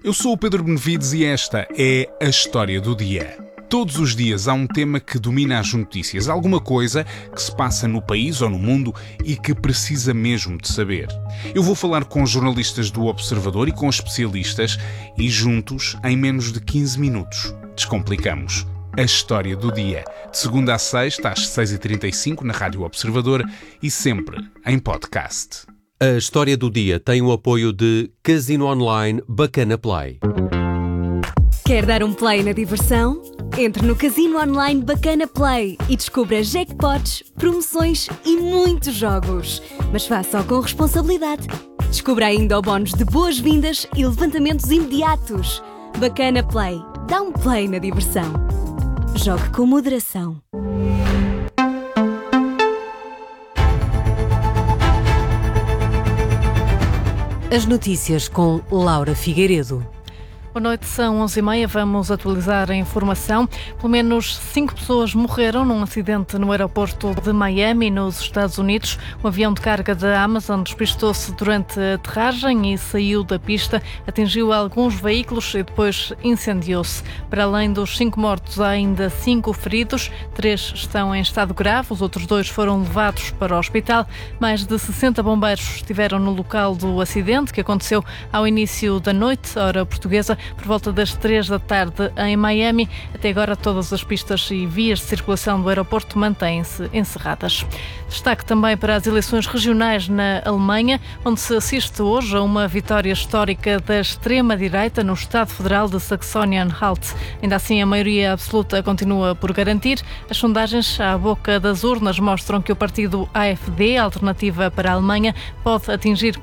Eu sou o Pedro Benevides e esta é a História do Dia. Todos os dias há um tema que domina as notícias, alguma coisa que se passa no país ou no mundo e que precisa mesmo de saber. Eu vou falar com jornalistas do Observador e com especialistas e juntos, em menos de 15 minutos, descomplicamos a História do Dia. De segunda a sexta, às 6h35 na Rádio Observador e sempre em podcast. A História do Dia tem o apoio de Casino Online Bacana Play. Quer dar um play na diversão? Entre no Casino Online Bacana Play e descubra jackpots, promoções e muitos jogos. Mas faça-o com responsabilidade. Descubra ainda o bónus de boas-vindas e levantamentos imediatos. Bacana Play. Dá um play na diversão. Jogue com moderação. As notícias com Laura Figueiredo. Boa noite, são 11h30, vamos atualizar a informação. Pelo menos 5 pessoas morreram num acidente no aeroporto de Miami, nos Estados Unidos. Um avião de carga da Amazon despistou-se durante a aterragem e saiu da pista, atingiu alguns veículos e depois incendiou-se. Para além dos 5 mortos, há ainda 5 feridos, 3 estão em estado grave, os outros 2 foram levados para o hospital. Mais de 60 bombeiros estiveram no local do acidente, que aconteceu ao início da noite, hora portuguesa, por volta das 3 da tarde em Miami. Até agora todas as pistas e vias de circulação do aeroporto mantêm-se encerradas. Destaque também para as eleições regionais na Alemanha, onde se assiste hoje a uma vitória histórica da extrema-direita no Estado Federal de Saxônia-Anhalt. Ainda assim, a maioria absoluta continua por garantir. As sondagens à boca das urnas mostram que o partido AfD, Alternativa para a Alemanha, pode atingir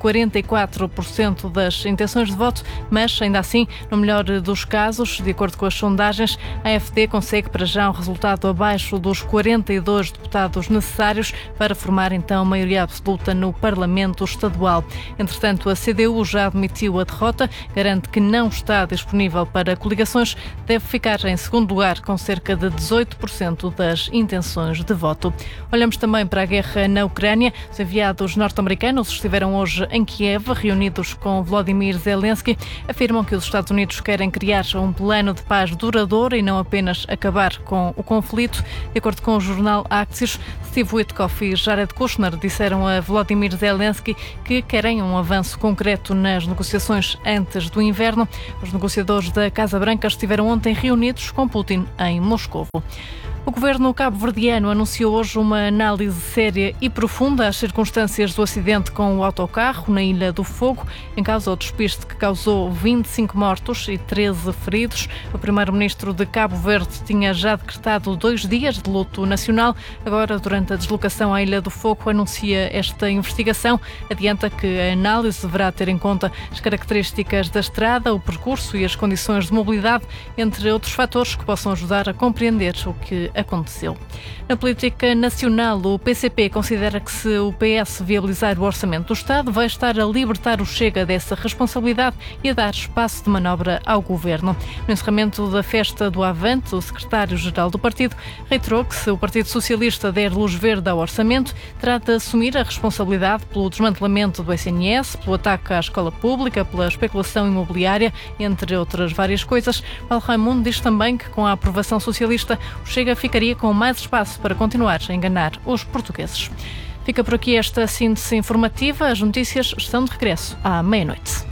44% das intenções de voto, mas ainda assim, no melhor dos casos, de acordo com as sondagens, a AfD consegue para já um resultado abaixo dos 42 deputados necessários para formar então maioria absoluta no Parlamento Estadual. Entretanto, a CDU já admitiu a derrota, garante que não está disponível para coligações, deve ficar em segundo lugar com cerca de 18% das intenções de voto. Olhamos também para a guerra na Ucrânia. Os enviados norte-americanos estiveram hoje em Kiev, reunidos com Volodymyr Zelensky, afirmam que os Estados Unidos querem criar um plano de paz duradouro e não apenas acabar com o conflito. De acordo com o jornal Axios, Steve Witkoff e Jared Kushner disseram a Volodymyr Zelensky que querem um avanço concreto nas negociações antes do inverno. Os negociadores da Casa Branca estiveram ontem reunidos com Putin em Moscovo. O governo cabo-verdiano anunciou hoje uma análise séria e profunda às circunstâncias do acidente com o autocarro na Ilha do Fogo, em causa o despiste que causou 25 mortos e 13 feridos. O primeiro-ministro de Cabo Verde tinha já decretado 2 dias de luto nacional. Agora, durante a deslocação à Ilha do Fogo, anuncia esta investigação. Adianta que a análise deverá ter em conta as características da estrada, o percurso e as condições de mobilidade, entre outros fatores que possam ajudar a compreender o que aconteceu. Na política nacional, o PCP considera que se o PS viabilizar o orçamento do Estado, vai estar a libertar o Chega dessa responsabilidade e a dar espaço de manobra ao governo. No encerramento da festa do Avante, o secretário-geral do partido reiterou que se o Partido Socialista der luz verde ao orçamento, terá de assumir a responsabilidade pelo desmantelamento do SNS, pelo ataque à escola pública, pela especulação imobiliária, entre outras várias coisas. Paulo Raimundo diz também que com a aprovação socialista, o Chega ficaria com mais espaço para continuar a enganar os portugueses. Fica por aqui esta síntese informativa. As notícias estão de regresso à meia-noite.